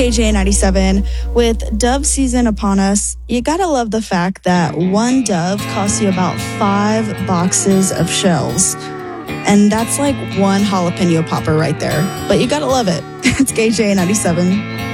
KJ97. With dove season upon us, you gotta love the fact that one dove costs you about 5 boxes of shells. And that's like one jalapeno popper right there. But you gotta love it. It's KJ97.